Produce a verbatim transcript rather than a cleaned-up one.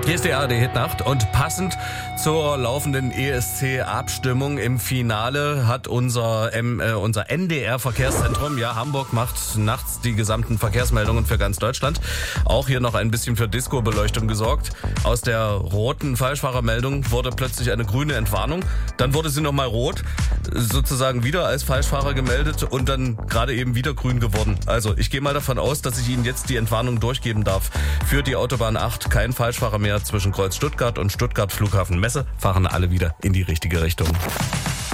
Hier ist die A R D-Hitnacht und passend zur laufenden E S C-Abstimmung im Finale hat unser, M, äh, unser N D R-Verkehrszentrum, ja, Hamburg macht nachts die gesamten Verkehrsmeldungen für ganz Deutschland, auch hier noch ein bisschen für Disco-Beleuchtung gesorgt. Aus der roten Falschfahrermeldung wurde plötzlich eine grüne Entwarnung, dann wurde sie nochmal rot, sozusagen wieder als Falschfahrer gemeldet und dann gerade eben wieder grün geworden. Also ich gehe mal davon aus, dass ich Ihnen jetzt die Entwarnung durchgeben darf. Für die Autobahn acht kein Falschfahrer mehr zwischen Kreuz Stuttgart und Stuttgart Flughafen Messe, fahren alle wieder in die richtige Richtung.